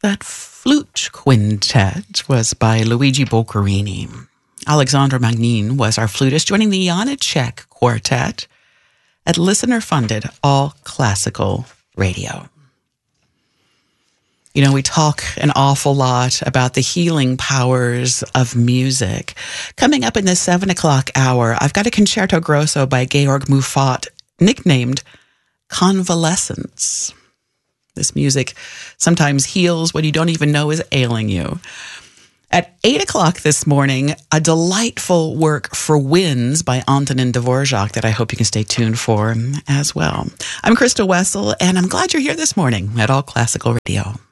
That flute quintet was by Luigi Boccherini. Alexandra Magnin was our flutist, joining the Janacek Quartet at listener-funded all classical radio. You know, we talk an awful lot about the healing powers of music. Coming up in the 7 o'clock hour, I've got a concerto grosso by Georg Muffat, nicknamed Convalescence. This music sometimes heals what you don't even know is ailing you. At 8 o'clock this morning, a delightful work for winds by Antonin Dvorak that I hope you can stay tuned for as well. I'm Krista Wessel, and I'm glad you're here this morning at All Classical Radio.